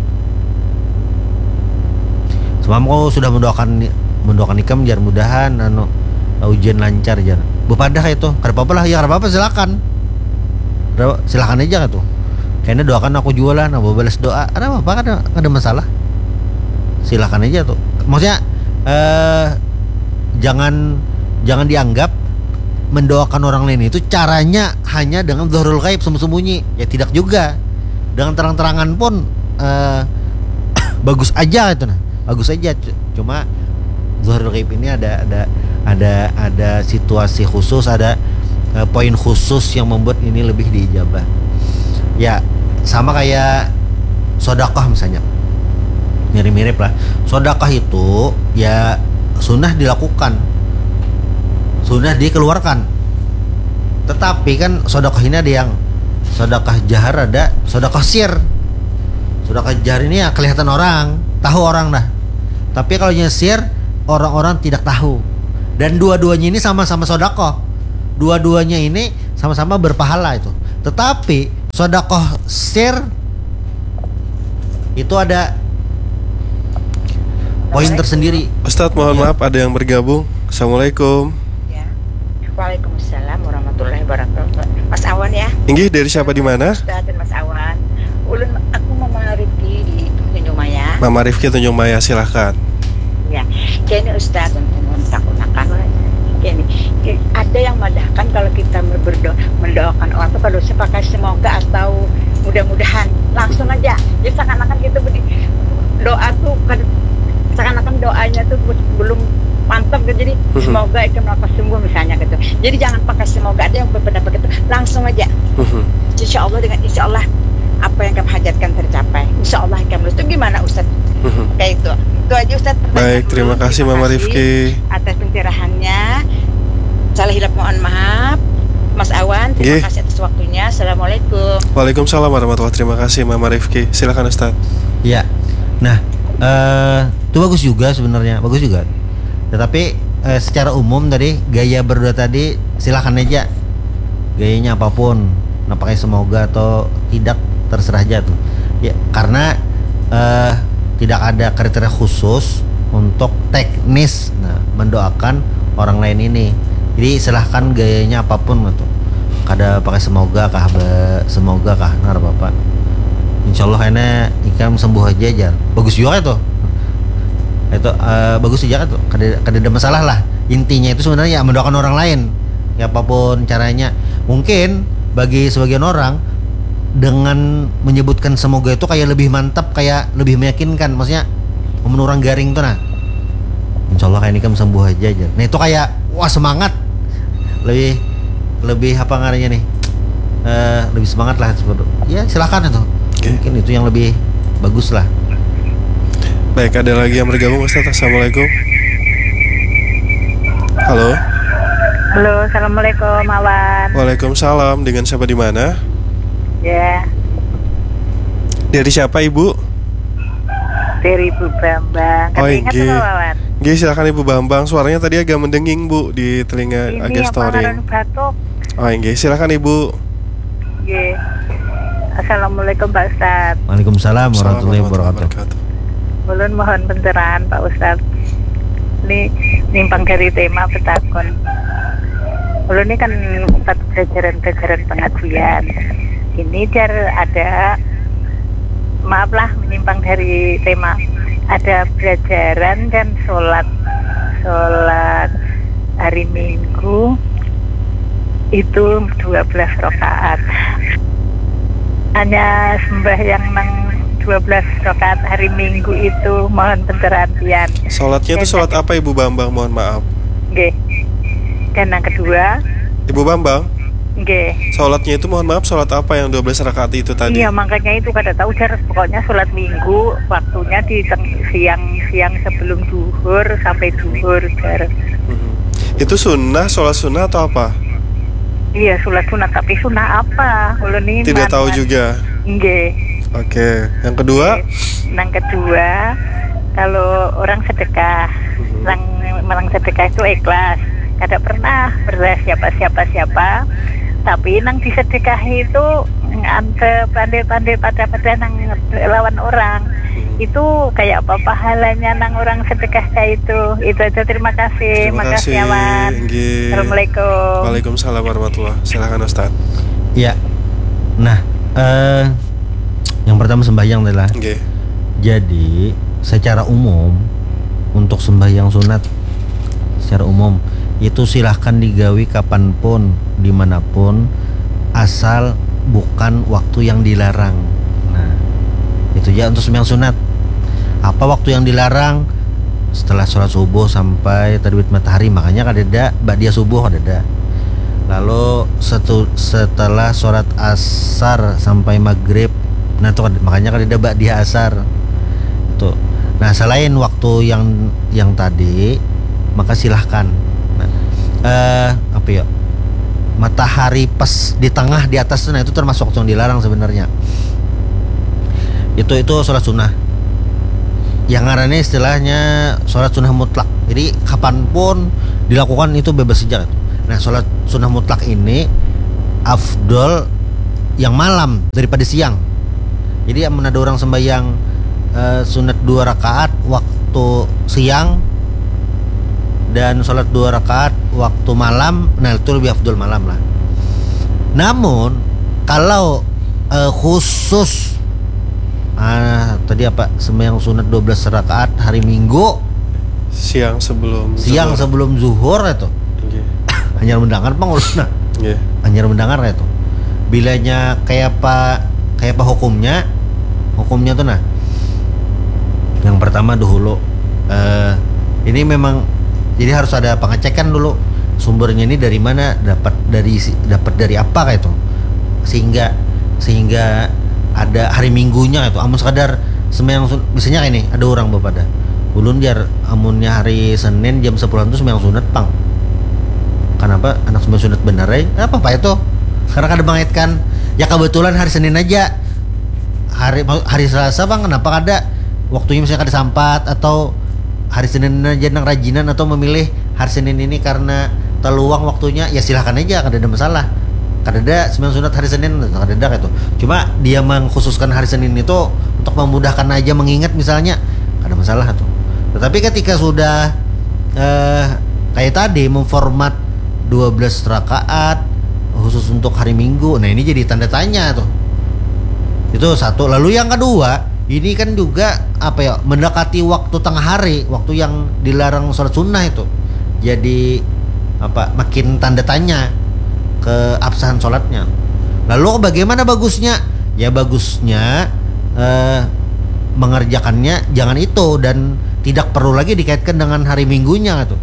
Sebab kau sudah mendoakan mendoakan nikah biar mudahan anu ujian lancar aja. Bepadah itu, kada apa-apa lah, ya kada apa-apa, silakan. Silakan aja tuh. Kayaknya doakan aku jualan, aku balas doa, ada apa-apa, kada ada masalah. Silakan aja tuh. Maksudnya eh, jangan jangan dianggap mendoakan orang lain itu caranya hanya dengan zahrul ghaib sembunyi-sembunyi. Ya tidak juga. Dengan terang-terangan pun eh, bagus aja itu nah. Bagus aja. Cuma zahrul ghaib ini ada ada ada ada situasi khusus, ada eh, poin khusus yang membuat ini lebih diijabah. Ya, sama kayak sedekah misalnya. Mirip-mirip lah. Sedekah itu ya sunnah dilakukan, sunnah dikeluarkan. Tetapi kan sedekah ini ada yang sedekah jahar, ada sedekah sir. Sedekah jahar ini ya kelihatan orang, tahu orang dah. Tapi kalau yang sir, orang-orang tidak tahu. Dan dua-duanya ini sama-sama sodakoh. Dua-duanya ini sama-sama berpahala itu. Tetapi sodakoh sir itu ada poin tersendiri. Ustadz mohon Ya. maaf ada yang bergabung. Assalamualaikum. Ya. Waalaikumsalam warahmatullahi wabarakatuh. Mas Awan ya. Inggih, dari siapa di mana? Ustaz dan Mas Awan. Ulun aku Mama Rifki di Tunjung Maya. Mama Rifki Tunjung Maya, silahkan. Ya. Kini Ustaz dan takunakan Kini ada yang madahkan kalau kita berdoa mendoakan orang tuh kalau saya pakai semoga atau mudah-mudahan langsung aja. Jadi seakan-akan kita beri doa tuh kan seakan-akan doanya tuh belum mantap gitu. Jadi Mhm. semoga itu melakukan sembuh misalnya gitu. Jadi jangan pakai semoga, ada yang berpendapat gitu langsung aja. Mhm. Insya Allah dengan insya Allah apa yang kamu hajatkan tercapai. Insya Allah kamu itu gimana Ustaz? Mhm. Kayak itu. Itu aja Ustaz. Baik, terima kasih Mama Rifki. Atas pencerahannya. Salah hilap mohon maaf. Mas Awan, terima Nggih. kasih atas waktunya. Assalamualaikum. Waalaikumsalam warahmatullahi wabarakatuh. Terima kasih Mama Rifki. Silakan Ustadz. Ya. Nah, eh itu bagus juga sebenarnya, bagus juga. Tetapi eh, secara umum tadi gaya berdoa tadi silakan aja. Gayanya apapun, nah pakai semoga atau tidak terserah aja tuh. Ya, karena eh tidak ada kriteria khusus untuk teknis nah mendoakan orang lain ini. Jadi silahkan gayanya apapun gitu. Kada pakai semoga kah, be, semoga kah, nar bapak. Insya Allah ini ikam sembuh aja aja. Bagus juga itu. Itu uh, bagus aja kan tuh. Kada, kada ada masalah lah. Intinya itu sebenarnya ya mendoakan orang lain. Ya apapun caranya. Mungkin bagi sebagian orang dengan menyebutkan semoga itu kayak lebih mantap, kayak lebih meyakinkan. Maksudnya menurang garing tuh nah. Insya Allah kayak ini kan sembuh aja aja. Nah itu kayak wah semangat. Lebih lebih apa ngarannya nih? Eh lebih semangat lah. Ya silakan itu. Oke. Mungkin itu yang lebih bagus lah. Baik, ada lagi yang bergabung Ustadz. Assalamualaikum. Halo. Halo, assalamualaikum Awan. Waalaikumsalam. Dengan siapa di mana? Ya, Dari siapa Ibu? dari Ibu Bambang. Oh, Kan ingat inggih. sama Awan? Nggih, silakan Ibu Bambang. Suaranya tadi agak mendenging Bu di telinga Ini agak yang storing. pengaruh batuk. Oh, nggih, silakan Ibu. Ya. Assalamualaikum Pak Ustad. Waalaikumsalam warahmatullahi wabarakatuh. Ulun mohon pencerahan Pak Ustad. Ini nimpang dari tema petakon. Ulun ini kan empat pelajaran-pelajaran pengajian. Ini jar ada, maaf lah menyimpang dari tema. Ada pelajaran dan sholat sholat hari Minggu itu dua belas rakaat. Hanya sembahyang nang dua belas rakaat hari Minggu itu mohon pencerahan pian. Sholatnya itu sholat apa Ibu Bambang? Mohon maaf. Nggih. Dan yang kedua, Ibu Bambang, nggih. sholatnya itu mohon maaf sholat apa yang dua belas rakaat itu tadi? Iya, makanya itu kada tahu jar, pokoknya sholat Minggu waktunya di teng- siang-siang sebelum duhur sampai duhur jar. Mhm. Itu sunnah, sholat sunnah atau apa? Iya, sholat sunat, tapi sunnah apa? Ulun ini Tidak tahu manuan. juga. Nggih. Oke, yang kedua? Yang kedua, kalau orang sedekah, Mhm. orang orang sedekah itu ikhlas, kada pernah berdas siapa-siapa siapa, tapi nang disedekah itu ante pandai-pandai pada-pada nang lawan orang. Itu kayak apa pahalanya nang orang sedekah kayak itu. Itu aja, terima kasih. Terima Makasih kasih. Awan. Nggih. Assalamualaikum. Waalaikumsalam warahmatullahi. Silakan Ustaz. Ya. Nah, eh yang pertama sembahyang adalah. Nggih. Jadi secara umum untuk sembahyang sunat secara umum itu silahkan digawi kapanpun, dimanapun, asal bukan waktu yang dilarang. Nah, itu ya untuk sembahyang sunat. Apa waktu yang dilarang? Setelah sholat subuh sampai terbit matahari, makanya kadeda ba'diyah subuh kadeda. Lalu setu, setelah sholat asar sampai maghrib, nah itu kad- makanya kadeda ba'diyah asar. Tuh. Nah, selain waktu yang yang tadi, maka silahkan. Nah, eh, apa ya? Matahari pas di tengah di atas, nah itu termasuk waktu yang dilarang sebenarnya. Itu itu sholat sunnah. yang ngarannya istilahnya sholat sunnah mutlak. Jadi kapanpun dilakukan itu bebas hijab. Nah sholat sunnah mutlak ini afdol yang malam daripada siang. Jadi amun ada orang sembahyang uh, sunat dua rakaat waktu siang dan sholat dua rakaat waktu malam, nah itu lebih afdol malam lah. Namun kalau uh, khusus ah tadi apa sembahyang sunat dua belas rakaat hari Minggu siang sebelum siang zuhur. sebelum zuhur itu Nggih. hanya mendengar pengurusna Nggih. hanya mendengar itu bilanya kayak apa kayak apa hukumnya hukumnya tuh nah yang pertama dulu uh, ini memang jadi harus ada pengecekan dulu sumbernya ini dari mana, dapat dari dapat dari apa kayak itu sehingga sehingga ada hari minggunya itu amun sekadar sembahyang sun biasanya kayak ini ada orang bapak dah ulun jar amunnya hari Senin jam sepuluh itu sembahyang sunat pang kenapa anak sembahyang sunat benar ya apa apa itu karena kada mengaitkan ya kebetulan hari Senin aja hari hari Selasa bang kenapa kada waktunya misalnya kada sampat atau hari Senin aja nang rajinan atau memilih hari Senin ini karena terluang waktunya ya silahkan aja kada ada masalah. Kadada sembilan sunat hari Senin kadada itu. Cuma dia mengkhususkan hari Senin itu untuk memudahkan aja mengingat misalnya ada masalah tuh. Tetapi ketika sudah eh, kayak tadi memformat dua belas rakaat khusus untuk hari Minggu. Nah, ini jadi tanda tanya tuh. Itu satu. Lalu yang kedua, ini kan juga apa ya? Mendekati waktu tengah hari, waktu yang dilarang sholat sunnah itu. Jadi apa? Makin tanda tanya keabsahan sholatnya. Lalu bagaimana bagusnya? Ya bagusnya eh, mengerjakannya jangan itu dan tidak perlu lagi dikaitkan dengan hari Minggunya tuh.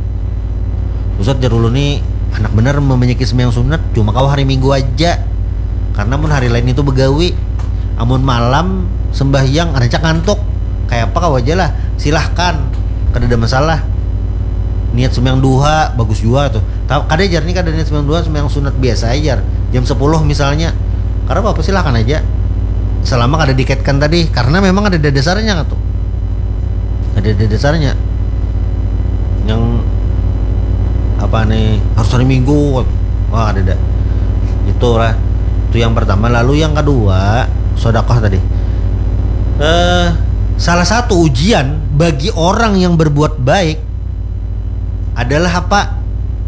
Ustadz jarulu nih anak bener memenyeki sembahyang sunat cuma kau hari Minggu aja. Karena mun hari lain itu begawi. Amun malam sembahyang ada cak ngantuk. Kayak apa kau aja lah. Silahkan. Kada ada masalah. Niat sembahyang duha bagus juga tuh. Kada jar nih kada niat sembahyang duha sembahyang sunat biasa aja jam sepuluh misalnya. Karena apa silahkan aja. Selama kada dikaitkan tadi karena memang ada dasarnya tuh. Ada dasarnya. Yang apa nih harus hari Minggu. Wah ada ada. Itulah. Itu yang pertama. Lalu yang kedua sedekah tadi. Eh salah satu ujian bagi orang yang berbuat baik adalah apa?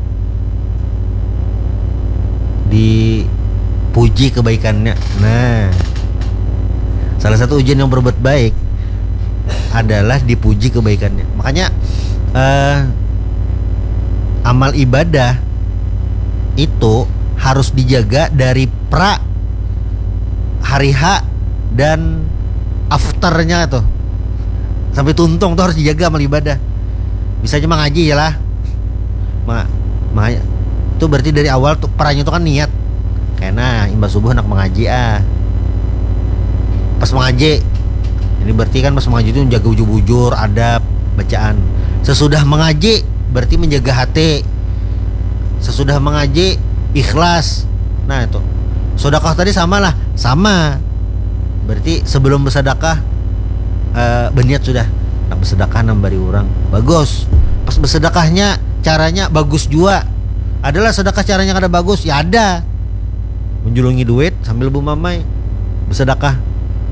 Dipuji kebaikannya. Nah, salah satu ujian yang berbuat baik adalah dipuji kebaikannya. Makanya eh, amal ibadah itu harus dijaga dari pra, hari H dan afternya tuh. Sampai tuntung tuh harus dijaga amal ibadah. Misalnya mengaji ya lah. Ma, ma, itu berarti dari awal tuh perannya itu kan niat. Karena imbas subuh nak mengaji ah. Pas mengaji, ini berarti kan pas mengaji itu menjaga bujur-bujur, adab, bacaan. Sesudah mengaji berarti menjaga hati. Sesudah mengaji ikhlas. Nah itu. Sedekah tadi sama lah, sama. Berarti sebelum bersedekah uh, berniat sudah nak bersedekah nambari orang. Bagus. Pas bersedekahnya caranya bagus juga. Adalah sedekah caranya kada bagus, ya ada. Menjulungi duit sambil bumamai bersedekah.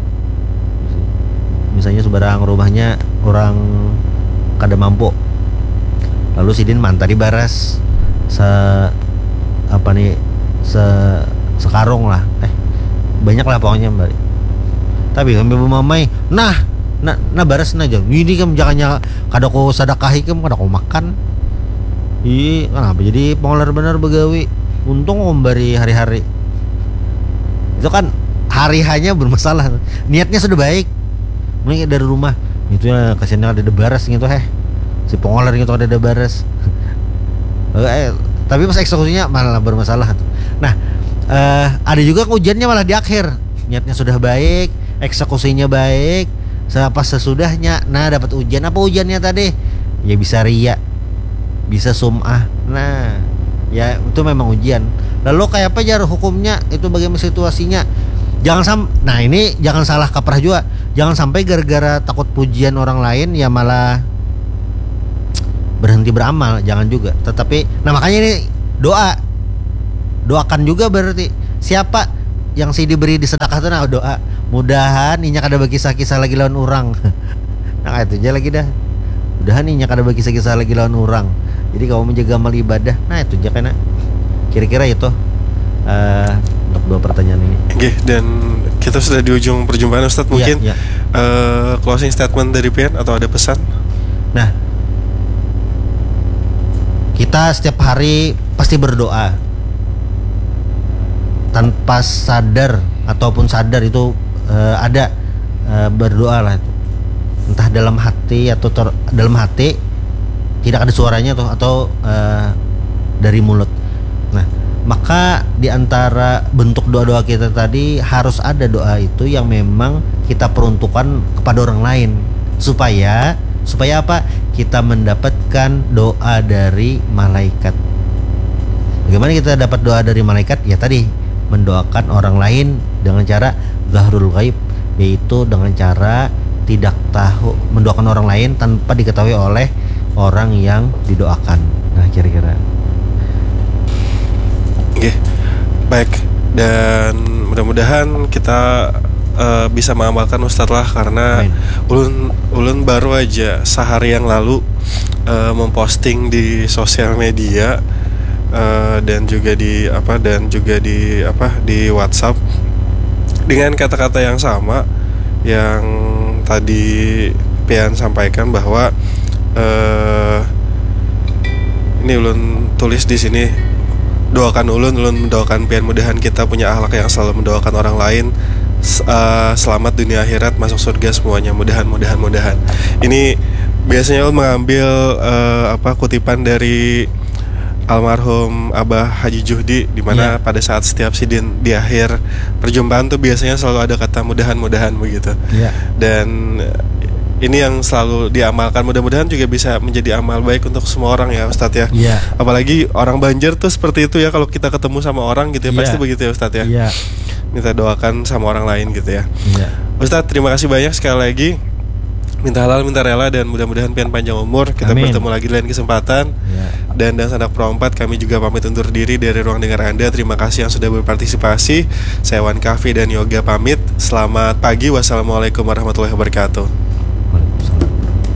Misalnya sebarang rumahnya orang kada mampu. Lalu sidin mantari baras se apa nih se sekarung lah. Eh banyak lah pokoknya mbak. Tapi sambil bumamai, nah nah nah baras nah aja. Ini kan jangannya kada ko sedekahi kam kada ko makan. Iya, kenapa jadi pengolar benar begawi? Untung memberi hari-hari. Itu kan hari hanya bermasalah. Niatnya sudah baik. Mending dari rumah. Itu ya kasihannya ada debaras gitu heh. Si pengolar gitu ada debaras. eh, tapi pas eksekusinya malah bermasalah. Nah, eh, ada juga ujiannya malah di akhir. Niatnya sudah baik, eksekusinya baik. Pas sesudahnya, nah dapat ujian. Apa ujiannya tadi? Ya bisa ria, bisa sum'ah. Nah ya itu memang ujian. Lalu kayak apa jar hukumnya itu bagaimana situasinya? Jangan sam nah ini jangan salah kaprah juga. jangan sampai gara-gara takut pujian orang lain ya malah berhenti beramal, jangan juga. Tetapi nah makanya ini doa, doakan juga berarti siapa yang si diberi di sedekah itu nah doa mudahan inya kada berkisah-kisah lagi lawan orang. Nah itu aja lagi dah, mudahan inya kada berkisah-kisah lagi lawan orang. Jadi kamu menjaga amal ibadah, nah itu aja kena kira-kira itu uh, untuk dua pertanyaan ini. Oke, dan kita sudah di ujung perjumpaan Ustadz, mungkin ya, ya. Uh, closing statement dari Pian atau ada pesan? Nah, kita setiap hari pasti berdoa tanpa sadar ataupun sadar itu uh, ada uh, berdoa lah, entah dalam hati atau ter, dalam hati tidak ada suaranya tuh atau uh, dari mulut. Nah, maka di antara bentuk doa-doa kita tadi harus ada doa itu yang memang kita peruntukkan kepada orang lain supaya supaya apa? Kita mendapatkan doa dari malaikat. Bagaimana kita dapat doa dari malaikat? Ya tadi mendoakan orang lain dengan cara zahrul ghaib, yaitu dengan cara tidak tahu, mendoakan orang lain tanpa diketahui oleh orang yang didoakan. Nah kira-kira. Oke, baik, dan mudah-mudahan kita uh, bisa mengamalkan Ustadz lah, karena Amin. ulun ulun baru aja sehari yang lalu uh, memposting di sosial media uh, dan juga di apa dan juga di apa di WhatsApp dengan kata-kata yang sama yang tadi Pian sampaikan, bahwa uh, ini ulun tulis di sini, doakan ulun, ulun mendoakan Pian mudahan kita punya akhlak yang selalu mendoakan orang lain, uh, selamat dunia akhirat, masuk surga semuanya, mudahan mudahan mudahan. Ini biasanya ulun mengambil uh, apa kutipan dari almarhum Abah Haji Juhdi, di mana yeah. pada saat setiap sidin di akhir perjumpaan tuh biasanya selalu ada kata mudahan-mudahan begitu. Yeah. Dan ini yang selalu diamalkan, mudah-mudahan juga bisa menjadi amal baik untuk semua orang ya Ustadz ya. Yeah. Apalagi orang Banjar tuh seperti itu ya, kalau kita ketemu sama orang gitu ya, yeah. pasti begitu ya Ustadz ya. Yeah. Minta doakan sama orang lain gitu ya. Yeah. Ustadz, terima kasih banyak sekali lagi. Minta halal, minta rela, dan mudah-mudahan Pian panjang umur. Kita Amin. bertemu lagi di lain kesempatan. Yeah. Dan dan Sanak Pro empat, kami juga pamit undur diri dari ruang dengar Anda. Terima kasih yang sudah berpartisipasi. Saya Wan Kafi dan Yoga pamit. Selamat pagi. Wassalamualaikum warahmatullahi wabarakatuh.